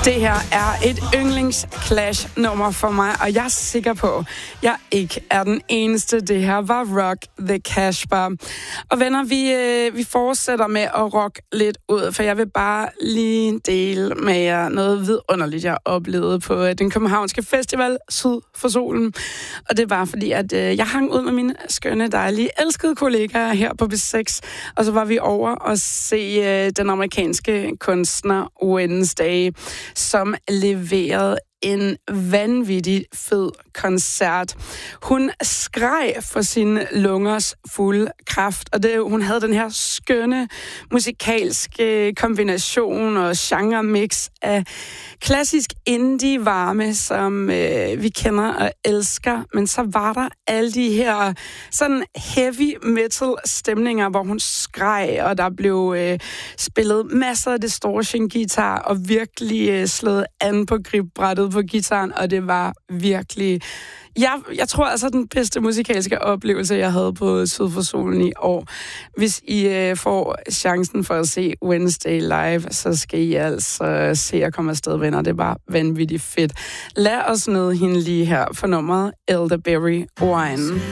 Det her er et yndlings-Clash-nummer for mig, og jeg er sikker på, at jeg ikke er den eneste. Det her var Rock the Casbah. Og venner, vi fortsætter med at rock lidt ud, for jeg vil bare lige dele med jer noget vidunderligt, jeg oplevede på den københavnske festival Syd for Solen. Og det var fordi, at jeg hang ud med mine skønne, dejlige, elskede kollegaer her på B6, og så var vi over og se den amerikanske kunstner Wednesday, som leverede en vanvittig fed koncert. Hun skreg for sin lungers fulde kraft, og hun havde den her skønne musikalske kombination og genre-mix af klassisk indie-varme, som vi kender og elsker, men så var der alle de her sådan heavy metal stemninger, hvor hun skreg, og der blev spillet masser af distortion-guitar og virkelig slået an på gribrættet på gitaren, og det var virkelig... Jeg tror altså, den bedste musikalske oplevelse, jeg havde på Syd for Solen i år. Hvis I får chancen for at se Wednesday live, så skal I altså se at komme afsted, venner. Det var vanvittigt fedt. Lad os nyde hende lige her for nummeret Elderberry Wine.